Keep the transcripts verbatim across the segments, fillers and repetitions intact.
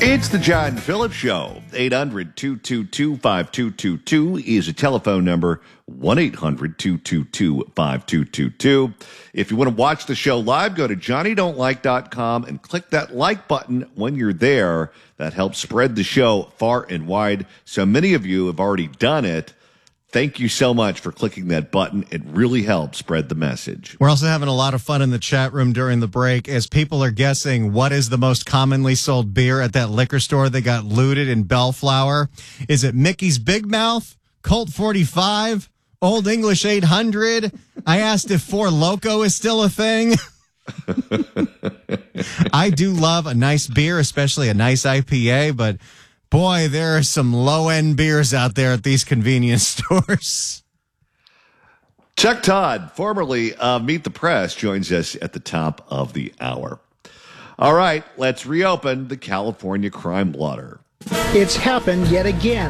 It's the John Phillips Show. eight hundred, two two two, five two two two is a telephone number. one eight hundred, two two two, five two two two. If you want to watch the show live, go to johnny don't like dot com and click that like button when you're there. That helps spread the show far and wide. So many of you have already done it. Thank you so much for clicking that button. It really helps spread the message. We're also having a lot of fun in the chat room during the break as people are guessing what is the most commonly sold beer at that liquor store that got looted in Bellflower. Is it Mickey's Big Mouth, Colt forty-five, Old English eight hundred? I asked if Four Loko is still a thing. I do love a nice beer, especially a nice I P A, but boy, there are some low-end beers out there at these convenience stores. Chuck Todd, formerly of Meet the Press, joins us at the top of the hour. All right, let's reopen the California crime blotter. It's happened yet again.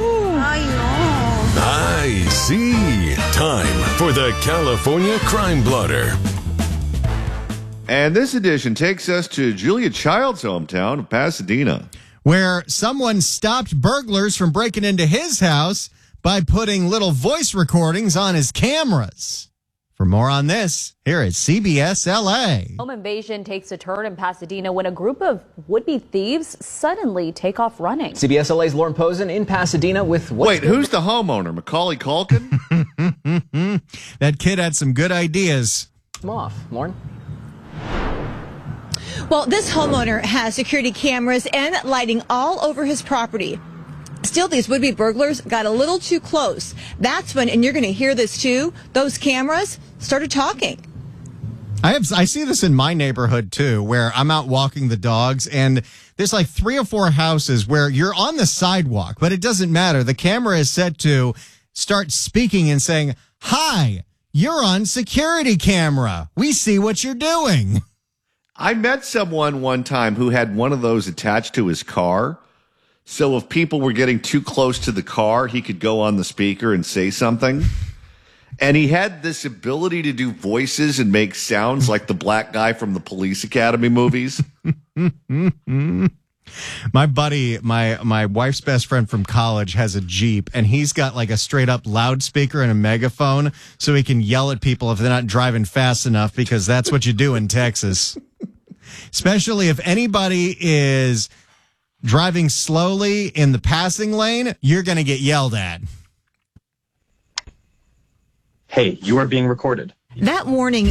I see. Time for the California crime blotter. And this edition takes us to Julia Child's hometown of Pasadena, where someone stopped burglars from breaking into his house by putting little voice recordings on his cameras. For more on this, here at C B S L A. Home invasion takes a turn in Pasadena when a group of would-be thieves suddenly take off running. C B S L A's Lauren Posen in Pasadena with... Wait, who's the homeowner? Macaulay Culkin? That kid had some good ideas. I'm off. Lauren? Well, this homeowner has security cameras and lighting all over his property. Still, these would-be burglars got a little too close. That's when, and you're going to hear this too, those cameras started talking. I have, I see this in my neighborhood too, where I'm out walking the dogs, and there's like three or four houses where you're on the sidewalk, but it doesn't matter. The camera is set to start speaking and saying, "Hi, you're on security camera. We see what you're doing." I met someone one time who had one of those attached to his car. So if people were getting too close to the car, he could go on the speaker and say something. And he had this ability to do voices and make sounds like the black guy from the Police Academy movies. My buddy, my my wife's best friend from college has a Jeep, and he's got like a straight up loudspeaker and a megaphone so he can yell at people if they're not driving fast enough, because that's what you do in Texas. Especially if anybody is driving slowly in the passing lane, you're going to get yelled at. Hey, you are being recorded. That warning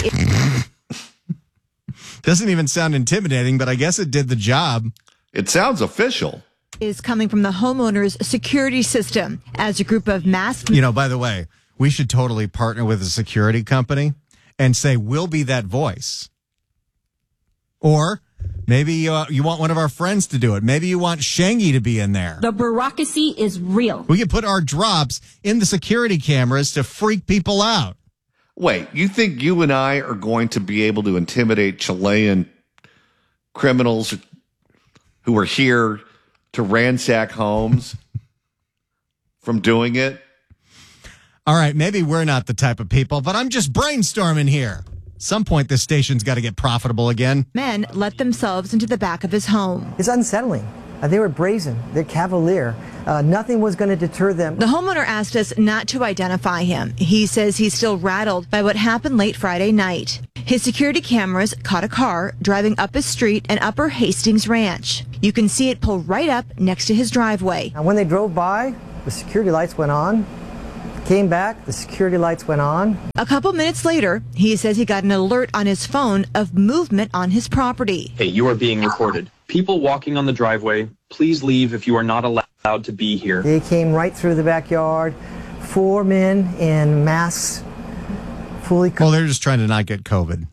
doesn't even sound intimidating, but I guess it did the job. It sounds official. Is coming from the homeowner's security system as a group of masked... You know, by the way, we should totally partner with a security company and say, we'll be that voice. Or maybe uh, you want one of our friends to do it. Maybe you want Shangy to be in there. The bureaucracy is real. We can put our drops in the security cameras to freak people out. Wait, you think you and I are going to be able to intimidate Chilean criminals who are here to ransack homes from doing it? All right, maybe we're not the type of people, but I'm just brainstorming here. Some point this station's got to get profitable again. Men let themselves into the back of his home. It's unsettling. Uh, they were brazen. They're cavalier. Uh, nothing was going to deter them. The homeowner asked us not to identify him. He says he's still rattled by what happened late Friday night. His security cameras caught a car driving up a street in Upper Hastings Ranch. You can see it pull right up next to his driveway. And when they drove by, the security lights went on. Came back, the security lights went on. A couple minutes later, he says he got an alert on his phone of movement on his property. Hey, you are being recorded. People walking on the driveway, please leave if you are not allowed to be here. They came right through the backyard. Four men in masks, fully covered. Well, they're just trying to not get COVID.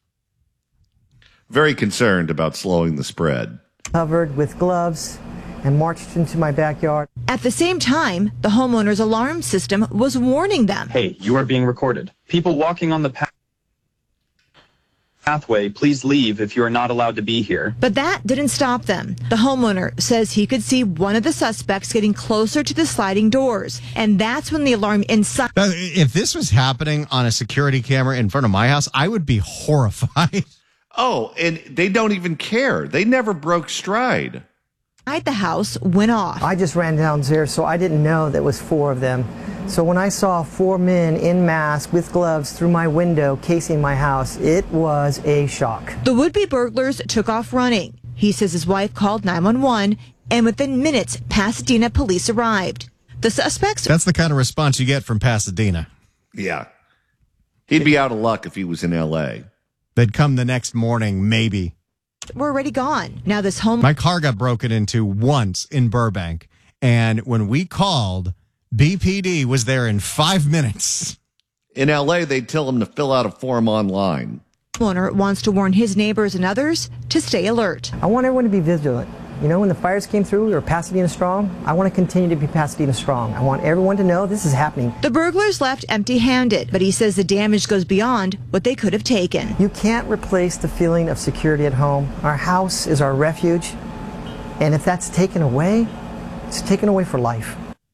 Very concerned about slowing the spread. Covered with gloves and marched into my backyard. At the same time, the homeowner's alarm system was warning them. Hey, you are being recorded. People walking on the path pathway, please leave if you are not allowed to be here. But that didn't stop them. The homeowner says he could see one of the suspects getting closer to the sliding doors, and that's when the alarm inside... If this was happening on a security camera in front of my house, I would be horrified. Oh, and they don't even care. They never broke stride. the house went off. I just ran downstairs, so I didn't know there was four of them. So when I saw four men in masks with gloves through my window casing my house, it was a shock. The would-be burglars took off running. He says his wife called nine one one, and within minutes, Pasadena police arrived. The suspects... That's the kind of response you get from Pasadena. Yeah. He'd be out of luck if he was in L A. They'd come the next morning, maybe. We're already gone. Now this home... My car got broken into once in Burbank, and when we called, B P D was there in five minutes. In L A, they'd tell him to fill out a form online. Owner wants to warn his neighbors and others to stay alert. I want everyone to be vigilant. You know, when the fires came through, we were Pasadena strong. I want to continue to be Pasadena strong. I want everyone to know this is happening. The burglars left empty-handed, but he says the damage goes beyond what they could have taken. You can't replace the feeling of security at home. Our house is our refuge, and if that's taken away, it's taken away for life.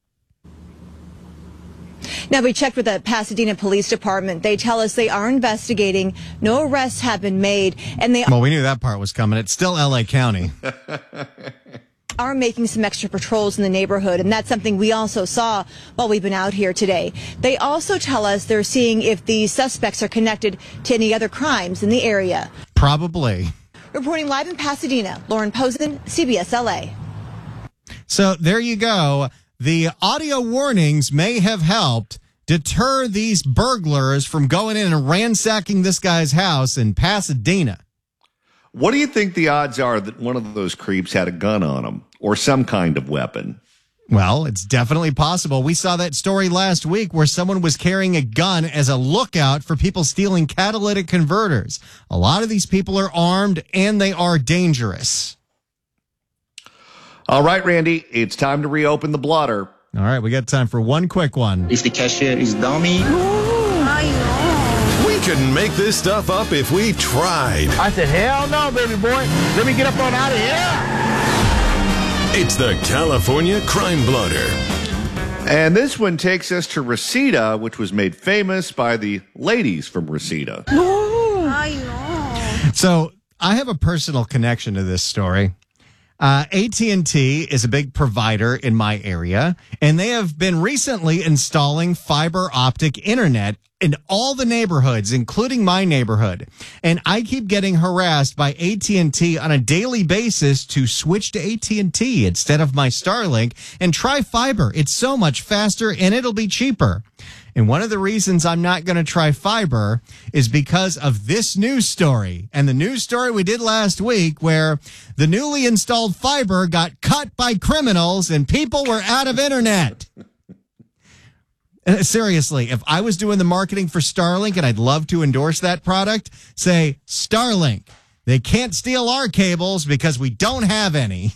Now, we checked with the Pasadena Police Department. They tell us they are investigating. No arrests have been made, and they Well, we knew that part was coming. It's still L A County. are making some extra patrols in the neighborhood, and that's something we also saw while we've been out here today. They also tell us they're seeing if the suspects are connected to any other crimes in the area. Probably. Reporting live in Pasadena, Lauren Posen, C B S L A. So there you go. The audio warnings may have helped deter these burglars from going in and ransacking this guy's house in Pasadena. What do you think the odds are that one of those creeps had a gun on him or some kind of weapon? Well, it's definitely possible. We saw that story last week where someone was carrying a gun as a lookout for people stealing catalytic converters. A lot of these people are armed and they are dangerous. All right, Randy, it's time to reopen the blotter. All right, we got time for one quick one. If the cashier is dummy. We couldn't make this stuff up if we tried. I said, hell no, baby boy. Let me get up on out of here. It's the California Crime Blotter. And this one takes us to Reseda, which was made famous by the ladies from Reseda. So I have a personal connection to this story. Uh, A T and T is a big provider in my area, and they have been recently installing fiber optic internet in all the neighborhoods, including my neighborhood. And I keep getting harassed by A T and T on a daily basis to switch to A T and T instead of my Starlink and try fiber. It's so much faster and it'll be cheaper. And one of the reasons I'm not going to try fiber is because of this news story. And the news story we did last week where the newly installed fiber got cut by criminals and people were out of internet. Uh, seriously, if I was doing the marketing for Starlink, and I'd love to endorse that product, say, Starlink, they can't steal our cables because we don't have any.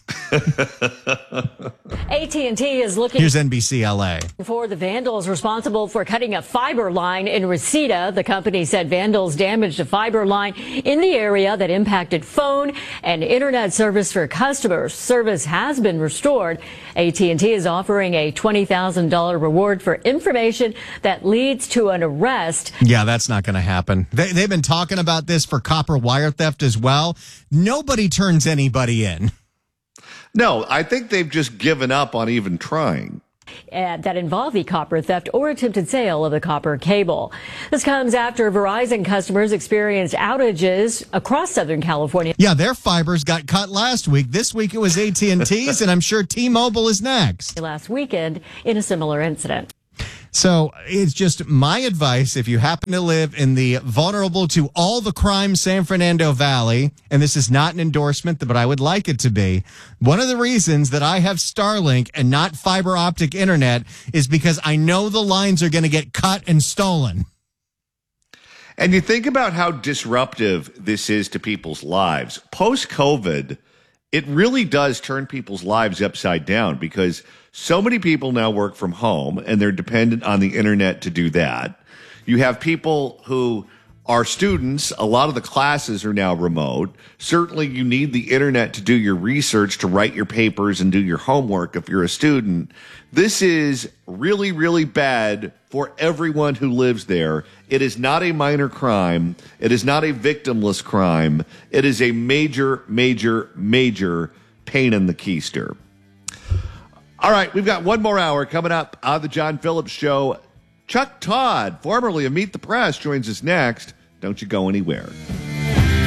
A T and T is looking Here's N B C L A. for the vandals responsible for cutting a fiber line in Reseda. The company said vandals damaged a fiber line in the area that impacted phone and internet service for customers. Service has been restored. A T and T is offering a twenty thousand dollars reward for information that leads to an arrest. Yeah, that's not going to happen. They, they've been talking about this for copper wire theft as well. Nobody turns anybody in. No, I think they've just given up on even trying. Uh, that involve the copper theft or attempted sale of the copper cable. This comes after Verizon customers experienced outages across Southern California. Yeah, their fibers got cut last week. This week it was A T and T's, and I'm sure T-Mobile is next. Last weekend in a similar incident. So it's just my advice, if you happen to live in the vulnerable to all the crime San Fernando Valley, and this is not an endorsement, but I would like it to be, one of the reasons that I have Starlink and not fiber optic internet is because I know the lines are going to get cut and stolen. And you think about how disruptive this is to people's lives. Post-COVID, it really does turn people's lives upside down because so many people now work from home and they're dependent on the internet to do that. You have people who are students. A lot of the classes are now remote. Certainly you need the internet to do your research, to write your papers and do your homework if you're a student. This is really, really bad for everyone who lives there. It is not a minor crime. It is not a victimless crime. It is a major, major, major pain in the keister. All right, we've got one more hour coming up on the John Phillips Show. Chuck Todd, formerly of Meet the Press, joins us next. Don't you go anywhere.